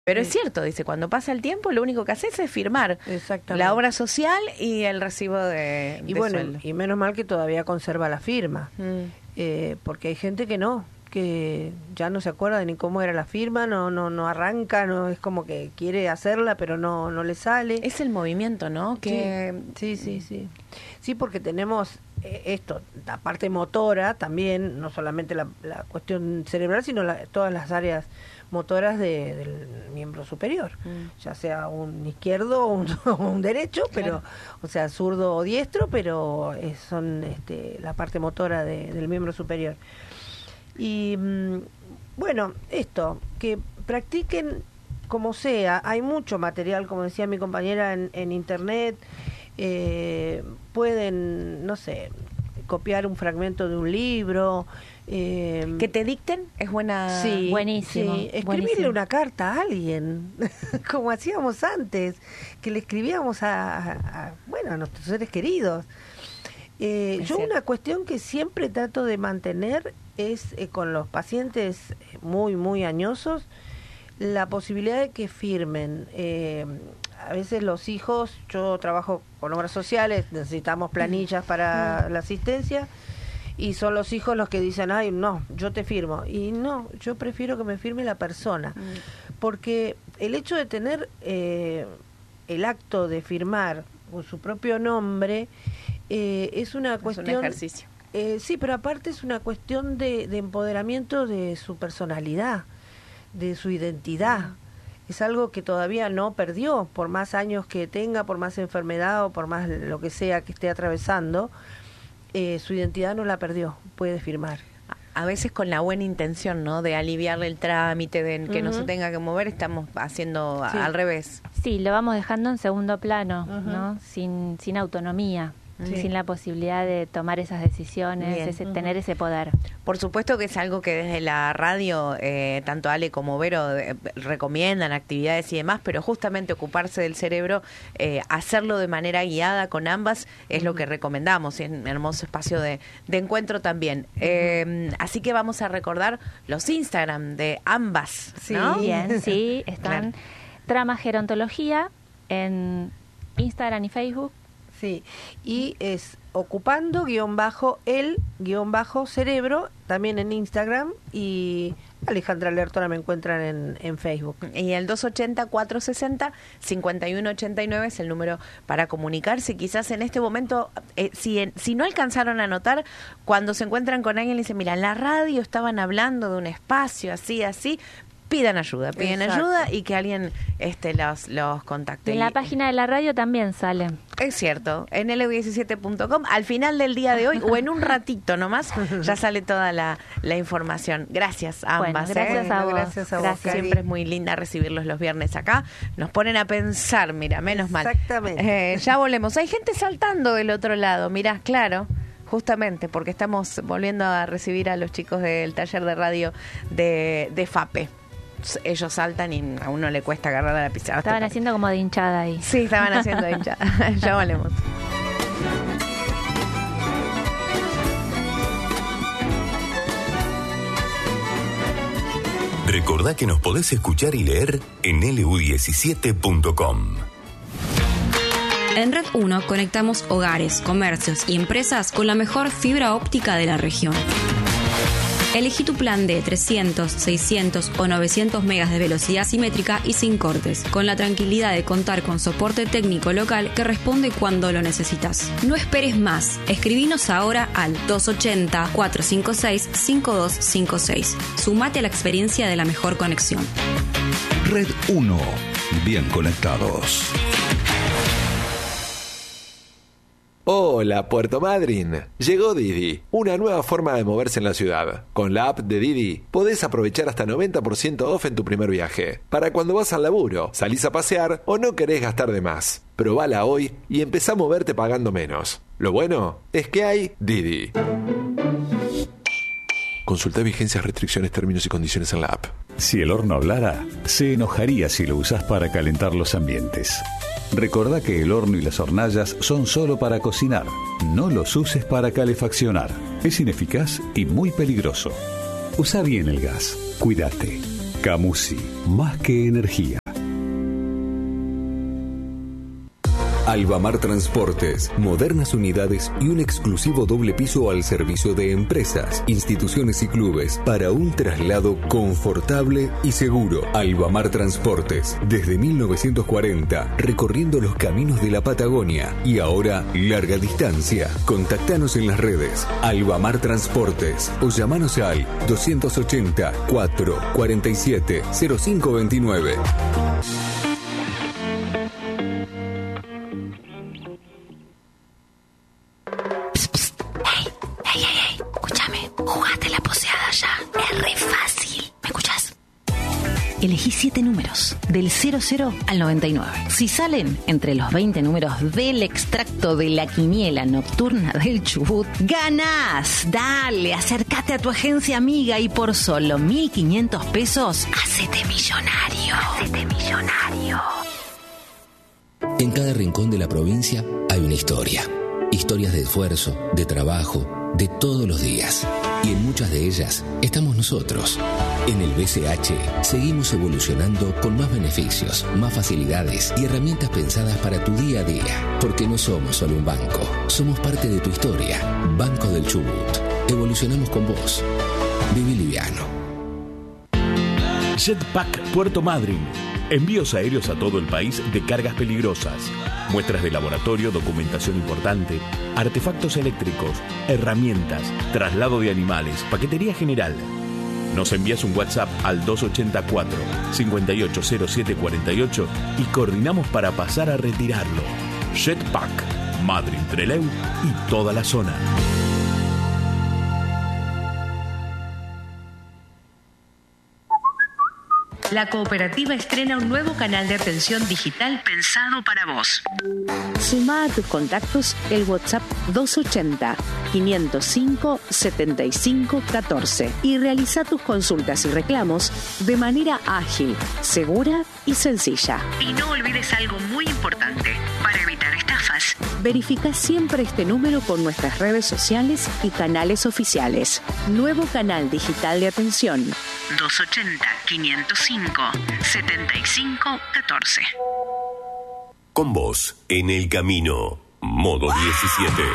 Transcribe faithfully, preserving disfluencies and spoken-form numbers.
Pero sí. es cierto, dice, cuando pasa el tiempo lo único que haces es firmar la obra social y el recibo de, y de bueno, sueldo. Y menos mal que todavía conserva la firma, Mm. eh, porque hay gente que no, que ya no se acuerda ni cómo era la firma, no no no arranca, no es como que quiere hacerla pero no no le sale. Es el movimiento, ¿no? Que sí, sí, sí, sí. Sí, porque tenemos eh, esto, la parte motora también, no solamente la, la cuestión cerebral, sino la, todas las áreas motoras de, del miembro superior, mm. ya sea un izquierdo o un, un derecho, pero, claro. o sea, zurdo o diestro, pero es, son este, la parte motora de, del miembro superior. Y bueno, esto, que practiquen como sea, hay mucho material, como decía mi compañera, en, en internet, eh, pueden, no sé, copiar un fragmento de un libro. Eh, que te dicten es buena. Sí, buenísimo. Sí. Escribirle buenísimo. una carta a alguien, como hacíamos antes, que le escribíamos a, a, a bueno, a nuestros seres queridos. Eh, yo cierto. Una cuestión que siempre trato de mantener es eh, con los pacientes muy, muy añosos, la posibilidad de que firmen. Eh, a veces los hijos, yo trabajo con obras sociales, necesitamos planillas para la asistencia, y son los hijos los que dicen, ay, no, yo te firmo. Y no, yo prefiero que me firme la persona, porque el hecho de tener eh, el acto de firmar con su propio nombre, eh, es una cuestión... Es un ejercicio. Eh, sí, pero aparte es una cuestión de, de empoderamiento de su personalidad, de su identidad. Mm. Es algo que todavía no perdió, por más años que tenga, por más enfermedad o por más lo que sea que esté atravesando, eh, su identidad no la perdió, puede firmar. A veces con la buena intención, ¿no? De aliviarle el trámite, de que uh-huh. no se tenga que mover, estamos haciendo sí. al revés. Sí, lo vamos dejando en segundo plano, uh-huh. ¿no? Sin, sin autonomía. Sí. Sin la posibilidad de tomar esas decisiones, ese, uh-huh. tener ese poder. Por supuesto que es algo que desde la radio, eh, tanto Ale como Vero eh, recomiendan actividades y demás, pero justamente ocuparse del cerebro, eh, hacerlo de manera guiada con ambas, es uh-huh. lo que recomendamos, y es un hermoso espacio de, de encuentro también. Uh-huh. Eh, así que vamos a recordar los Instagram de ambas, sí. ¿no? Bien, sí, están claro. Trama Gerontología en Instagram y Facebook. Sí, y es ocupando guión bajo el guión bajo cerebro, también en Instagram, y Alejandra Lertora me encuentran en, en Facebook. Y el dos ochenta, cuatrocientos sesenta, cincuenta y uno ochenta y nueve es el número para comunicarse. Quizás en este momento, eh, si, en, si no alcanzaron a notar, cuando se encuentran con alguien y dicen, mira, en la radio estaban hablando de un espacio así, así, pidan ayuda, piden Exacto. ayuda y que alguien este los, los contacte. En la página de la radio también sale. Es cierto, en ele diecisiete punto com, al final del día de hoy o en un ratito nomás, ya sale toda la, la información. Gracias a ambas. Bueno, gracias, ¿eh? a vos. gracias a vos. Gracias. Siempre es muy linda recibirlos los viernes acá. Nos ponen a pensar, mira, menos mal. Exactamente. Eh, ya volvemos. Hay gente saltando del otro lado, mirá, claro. Justamente porque estamos volviendo a recibir a los chicos del taller de radio de, de FAPE. Ellos saltan y a uno le cuesta agarrar a la pizarra. Estaban haciendo como de hinchada ahí. Sí, estaban haciendo de hinchada. Ya volvemos. Recordá que nos podés escuchar y leer en ele u diecisiete punto com. En Red uno conectamos hogares, comercios y empresas con la mejor fibra óptica de la región. Elegí tu plan de trescientos, seiscientos o novecientos megas de velocidad simétrica y sin cortes, con la tranquilidad de contar con soporte técnico local que responde cuando lo necesitas. No esperes más. Escribinos ahora al dos ochenta, cuatrocientos cincuenta y seis, cincuenta y dos cincuenta y seis. Sumate a la experiencia de la mejor conexión. Red uno. Bien conectados. Hola, Puerto Madryn. Llegó Didi, una nueva forma de moverse en la ciudad. Con la app de Didi, podés aprovechar hasta noventa por ciento off en tu primer viaje. Para cuando vas al laburo, salís a pasear o no querés gastar de más. Probala hoy y empezá a moverte pagando menos. Lo bueno es que hay Didi. Consulta vigencias, restricciones, términos y condiciones en la app. Si el horno hablara, se enojaría si lo usás para calentar los ambientes. Recordá que el horno y las hornallas son solo para cocinar. No los uses para calefaccionar. Es ineficaz y muy peligroso. Usa bien el gas. Cuídate. Camusi, más que energía. Albamar Transportes, modernas unidades y un exclusivo doble piso al servicio de empresas, instituciones y clubes para un traslado confortable y seguro. Albamar Transportes, desde mil novecientos cuarenta, recorriendo los caminos de la Patagonia y ahora larga distancia. Contactanos en las redes Albamar Transportes o llamanos al doscientos ochenta, cuatro cuarenta y siete, cero cinco veintinueve. Elegí siete números, del cero cero al noventa y nueve. Si salen entre los veinte números del extracto de la quiniela nocturna del Chubut, ¡ganás! Dale, acércate a tu agencia amiga y por solo mil quinientos pesos, hacete millonario. Hacete millonario. En cada rincón de la provincia hay una historia. Historias de esfuerzo, de trabajo, de todos los días. Y en muchas de ellas estamos nosotros. En el B C H seguimos evolucionando con más beneficios, más facilidades y herramientas pensadas para tu día a día. Porque no somos solo un banco, somos parte de tu historia. Banco del Chubut. Evolucionamos con vos. Viví liviano. Jetpack Puerto Madryn. Envíos aéreos a todo el país de cargas peligrosas. Muestras de laboratorio, documentación importante, artefactos eléctricos, herramientas, traslado de animales, paquetería general. Nos envías un WhatsApp al dos ochenta y cuatro, cincuenta y ocho cero siete cuarenta y ocho y coordinamos para pasar a retirarlo. Jetpack, Madryn, Trelew y toda la zona. La cooperativa estrena un nuevo canal de atención digital pensado para vos. Suma a tus contactos el WhatsApp doscientos ochenta, quinientos cinco, setenta y cinco, catorce y realiza tus consultas y reclamos de manera ágil, segura y sencilla. Y no olvides algo muy importante para evitar estafas. Verifica siempre este número con nuestras redes sociales y canales oficiales. Nuevo canal digital de atención. doscientos ochenta, quinientos cinco, setenta y cinco, catorce. Con vos, en el camino. Modo diecisiete.